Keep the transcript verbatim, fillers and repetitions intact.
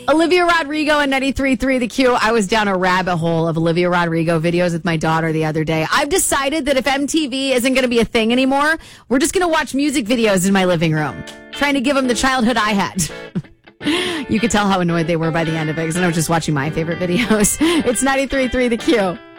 Olivia Rodrigo and ninety-three point three The Q. I was down a rabbit hole of Olivia Rodrigo videos with my daughter the other day. I've decided that if M T V isn't going to be a thing anymore, we're just going to watch music videos in my living room, trying to give them the childhood I had. You could tell how annoyed they were by the end of it because I was just watching my favorite videos. It's ninety-three point three The Q.